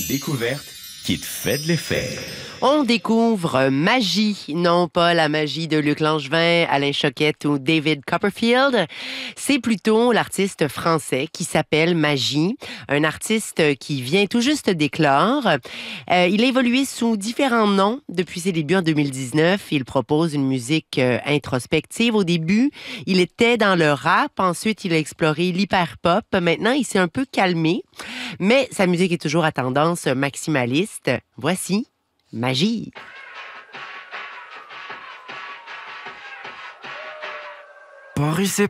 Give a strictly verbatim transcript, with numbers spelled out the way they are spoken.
découverte qui te fait de l'effet. On découvre Magie, non pas la magie de Luc Langevin, Alain Choquette ou David Copperfield. C'est plutôt l'artiste français qui s'appelle Magie, un artiste qui vient tout juste d'éclore. Euh, il a évolué sous différents noms depuis ses débuts en deux mille dix-neuf. Il propose une musique euh, introspective. Au début, il était dans le rap. Ensuite, il a exploré l'hyperpop. Maintenant, il s'est un peu calmé. Mais sa musique est toujours à tendance maximaliste. Voici Magie. Paris c'est